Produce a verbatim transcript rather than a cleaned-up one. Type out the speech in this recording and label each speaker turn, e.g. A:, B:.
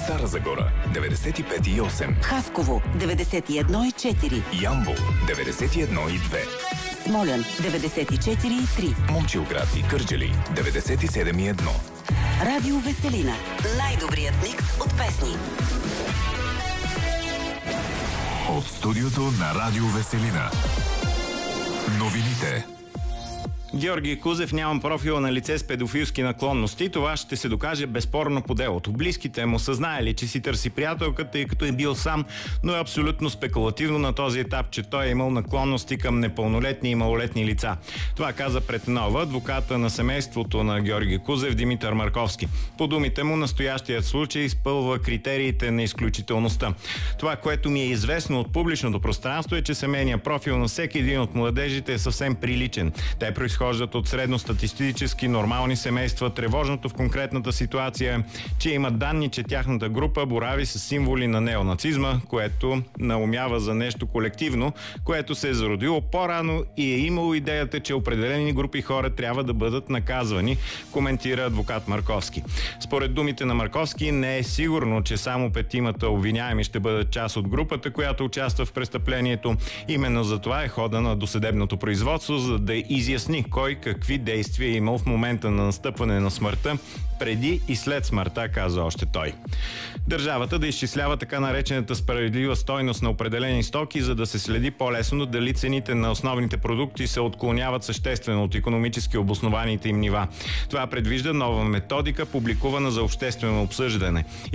A: Стара Загора деветдесет и пет и осем,
B: Хасково деветдесет и едно и четири,
A: Ямбол деветдесет и едно и две,
B: Смолян деветдесет и четири и три,
A: Момчилград и Кърджали деветдесет и седем и едно.
B: Радио Веселина. Най-добрият микс от песни.
A: От студиото на Радио Веселина. Новините.
C: Георги Кузев няма профила на лице с педофилски наклонности. Това ще се докаже безспорно по делото. Близките му са знаели, че си търси приятелката, и като е бил сам, но е абсолютно спекулативно на този етап, че той е имал наклонности към непълнолетни и малолетни лица. Това каза пред Нова адвоката на семейството на Георги Кузев Димитър Марковски. По думите му, настоящият случай изпълва критериите на изключителността. Това, което ми е известно от публичното пространство, е, че семейният профил на всеки един от младежите е съвсем приличен. Те произхождат от средностатистически нормални семейства. Тревожното в конкретната ситуация е, че има данни, че тяхната група борави с символи на неонацизма, което наумява за нещо колективно, което се е зародило по-рано и е имало идеята, че определени групи хора трябва да бъдат наказвани, коментира адвокат Марковски. Според думите на Марковски, не е сигурно, че само петимата обвиняеми ще бъдат част от групата, която участва в престъплението. Именно за това е хода на досъдебното производство, за да изясни кой какви действия е имал в момента на настъпване на смъртта, преди и след смъртта, каза още той. Държавата да изчислява така наречената справедлива стойност на определени стоки, за да се следи по-лесно дали цените на основните продукти се отклоняват съществено от икономически обоснованите им нива. Това предвижда нова методика, публикувана за обществено обсъждане.